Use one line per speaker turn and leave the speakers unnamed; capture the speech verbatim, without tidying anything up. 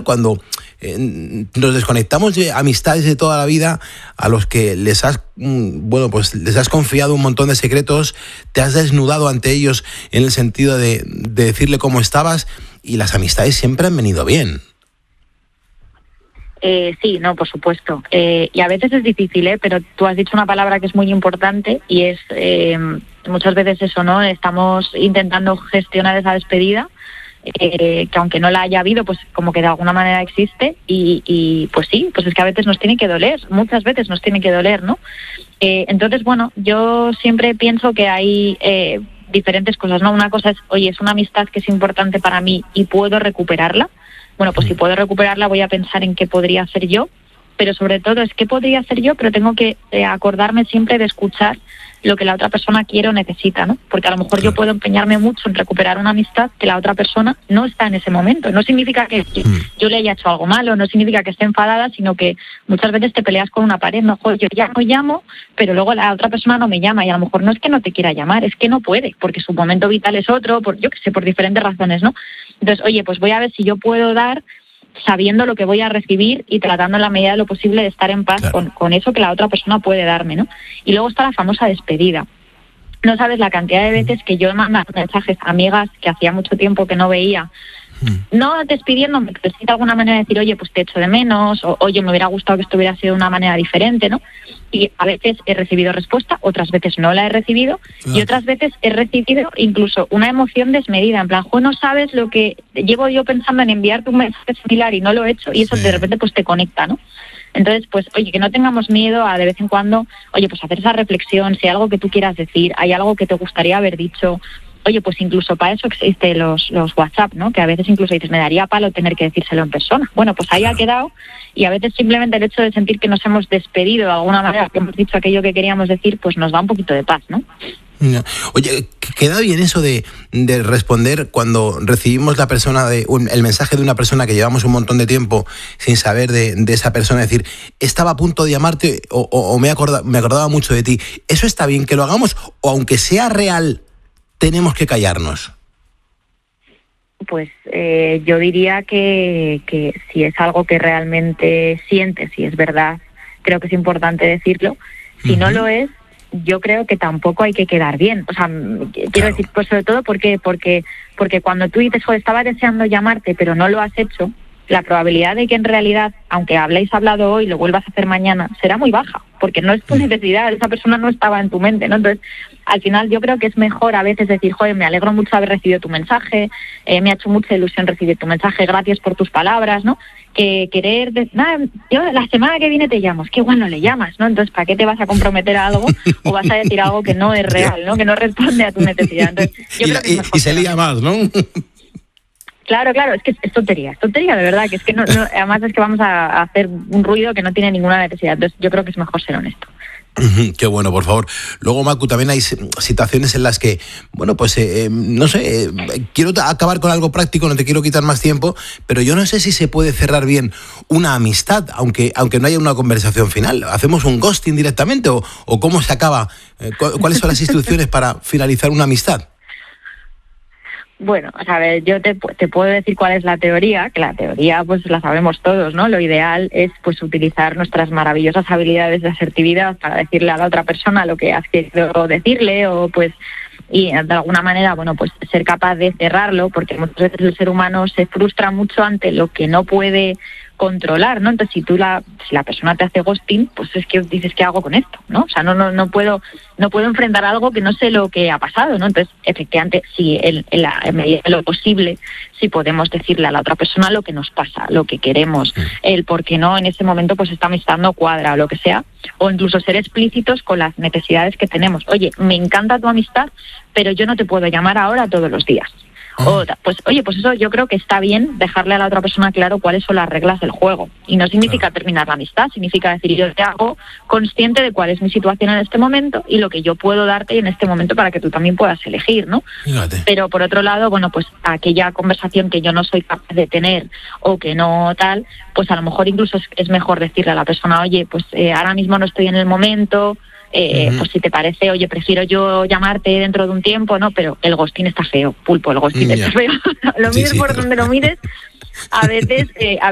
cuando eh, nos desconectamos de amistades de toda la vida a los que les has, bueno, pues les has confiado un montón de secretos, te has desnudado ante ellos en el sentido de, de decirle cómo estabas, y las amistades siempre han venido bien.
Eh, sí, no, por supuesto. Eh, y a veces es difícil, ¿eh? Pero tú has dicho una palabra que es muy importante y es eh, muchas veces eso, ¿no? Estamos intentando gestionar esa despedida, eh, que aunque no la haya habido, pues como que de alguna manera existe y, y pues sí, pues es que a veces nos tiene que doler, muchas veces nos tiene que doler, ¿no? Eh, entonces, bueno, yo siempre pienso que hay eh, diferentes cosas, ¿no? Una cosa es, oye, es una amistad que es importante para mí y puedo recuperarla. Bueno, pues si puedo recuperarla voy a pensar en qué podría hacer yo, pero sobre todo es qué podría hacer yo, pero tengo que eh, acordarme siempre de escuchar lo que la otra persona quiere o necesita, ¿no? Porque a lo mejor yo puedo empeñarme mucho en recuperar una amistad que la otra persona no está en ese momento. No significa que yo le haya hecho algo malo, no significa que esté enfadada, sino que muchas veces te peleas con una pared, no, joder, yo llamo, llamo, pero luego la otra persona no me llama y a lo mejor no es que no te quiera llamar, es que no puede, porque su momento vital es otro, por yo qué sé, por diferentes razones, ¿no? Entonces, oye, pues voy a ver si yo puedo dar sabiendo lo que voy a recibir y tratando en la medida de lo posible de estar en paz claro. con, con eso que la otra persona puede darme, ¿no? Y luego está la famosa despedida. No sabes la cantidad de veces que yo he mandado mensajes a amigas que hacía mucho tiempo que no veía, no despidiéndome, pero sí de alguna manera decir, oye, pues te echo de menos, o oye, me hubiera gustado que esto hubiera sido de una manera diferente, ¿no? Y a veces he recibido respuesta, otras veces no la he recibido, claro. y otras veces he recibido incluso una emoción desmedida, en plan, no sabes lo que llevo yo pensando en enviarte un mensaje similar y no lo he hecho, y eso sí. de repente pues te conecta, ¿no? Entonces, pues, oye, que no tengamos miedo a de vez en cuando, oye, pues hacer esa reflexión, si hay algo que tú quieras decir, hay algo que te gustaría haber dicho. Oye, pues incluso para eso existen los, los WhatsApp, ¿no? Que a veces incluso dices, me daría palo tener que decírselo en persona. Bueno, pues ahí claro. ha quedado, y a veces simplemente el hecho de sentir que nos hemos despedido de alguna manera, que hemos dicho aquello que queríamos decir, pues nos da un poquito de paz, ¿no?
Oye, queda bien eso de, de responder cuando recibimos la persona de un, el mensaje de una persona que llevamos un montón de tiempo sin saber de, de esa persona, decir, estaba a punto de llamarte o, o, o me, acorda, me acordaba mucho de ti. ¿Eso está bien que lo hagamos o aunque sea real, tenemos que callarnos?
Pues eh, yo diría que, que si es algo que realmente sientes, si es verdad, creo que es importante decirlo. Si uh-huh. no lo es, yo creo que tampoco hay que quedar bien. O sea, quiero claro. decir, pues sobre todo porque, porque, porque cuando tú dices, joder, estaba deseando llamarte, pero no lo has hecho, la probabilidad de que en realidad, aunque habléis hablado hoy, lo vuelvas a hacer mañana, será muy baja, porque no es tu necesidad, esa persona no estaba en tu mente, ¿no? Entonces, al final yo creo que es mejor a veces decir, joder, me alegro mucho de haber recibido tu mensaje, eh, me ha hecho mucha ilusión recibir tu mensaje, gracias por tus palabras, ¿no? Que querer, de, nada, yo la semana que viene te llamo, es que igual no le llamas, ¿no? Entonces, ¿para qué te vas a comprometer a algo o vas a decir algo que no es real, ¿no? Que no responde a tu necesidad. Entonces, yo
y,
creo
la,
que es
y, y se lía más, ¿no?
Claro, claro, es que es tontería, es tontería de verdad, que es que no, no, además es que vamos a, a hacer un ruido que no tiene ninguna necesidad, entonces yo creo que es mejor ser honesto.
Qué bueno, por favor. Luego, Macu, también hay situaciones en las que, bueno, pues, eh, no sé, eh, quiero acabar con algo práctico, no te quiero quitar más tiempo, pero yo no sé si se puede cerrar bien una amistad, aunque aunque no haya una conversación final. ¿Hacemos un ghosting directamente o, o cómo se acaba? Eh, ¿Cuáles son las instrucciones para finalizar una amistad?
Bueno, a ver, yo te, te puedo decir cuál es la teoría, que la teoría pues la sabemos todos, ¿no? Lo ideal es pues utilizar nuestras maravillosas habilidades de asertividad para decirle a la otra persona lo que has querido decirle o pues y de alguna manera, bueno, pues ser capaz de cerrarlo, porque muchas veces el ser humano se frustra mucho ante lo que no puede controlar, ¿no? Entonces, si tú la si la persona te hace ghosting, pues es que dices, ¿qué hago con esto? ¿No? O sea, no no no puedo no puedo enfrentar algo que no sé lo que ha pasado, ¿no? Entonces, efectivamente, si en, en la en medida de lo posible, si podemos decirle a la otra persona lo que nos pasa, lo que queremos, el por qué no en ese momento pues esta amistad no cuadra o lo que sea, o incluso ser explícitos con las necesidades que tenemos. Oye, me encanta tu amistad, pero yo no te puedo llamar ahora todos los días. O, pues oye, pues eso yo creo que está bien dejarle a la otra persona claro cuáles son las reglas del juego. Y no significa claro. terminar la amistad, significa decir, yo te hago consciente de cuál es mi situación en este momento y lo que yo puedo darte en este momento para que tú también puedas elegir, ¿no? Fíjate. Pero por otro lado, bueno, pues aquella conversación que yo no soy capaz de tener o que no tal, pues a lo mejor incluso es, es mejor decirle a la persona, oye, pues eh, ahora mismo no estoy en el momento. Eh, uh-huh. Pues si te parece, oye, prefiero yo llamarte dentro de un tiempo, ¿no? Pero el ghosting está feo, pulpo, el ghosting yeah. está feo. Lo mires sí, sí, por donde lo mires, a veces... Eh, a